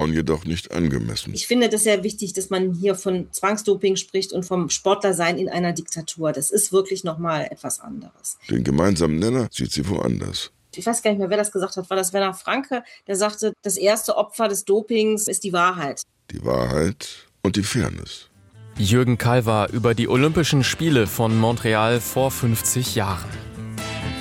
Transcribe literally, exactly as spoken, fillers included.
Frauen jedoch nicht angemessen. Ich finde das sehr wichtig, dass man hier von Zwangsdoping spricht und vom Sportlersein in einer Diktatur. Das ist wirklich nochmal etwas anderes. Den gemeinsamen Nenner sieht sie woanders. Ich weiß gar nicht mehr, wer das gesagt hat. War das Werner Franke? Der sagte, das erste Opfer des Dopings ist die Wahrheit. Die Wahrheit und die Fairness. Jürgen Kalver über die Olympischen Spiele von Montreal vor fünfzig Jahren.